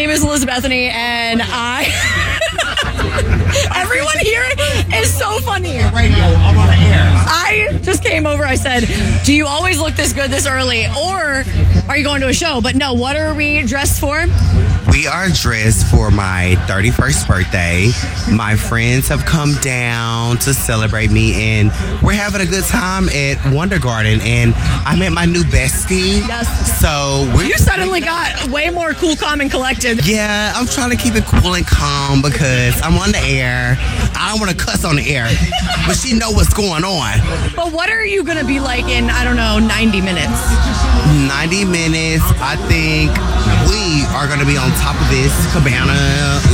name is Elizabethany, and everyone here is so funny. Radio, I'm on the air. I just came over. I said, do you always look this good this early, or are you going to a show? But no, what are we dressed for? We are dressed for my 31st birthday. My friends have come down to celebrate me, and we're having a good time at Wonder Garden. And I met my new bestie. Yes. So You suddenly got way more cool, calm, and collected. yeah, I'm trying to keep it cool and calm because I'm on the air. I don't want to cuss on the air, but she know what's going on. But what are you going to be like in, 90 minutes? 90 minutes, I think we are going to be on top of this cabana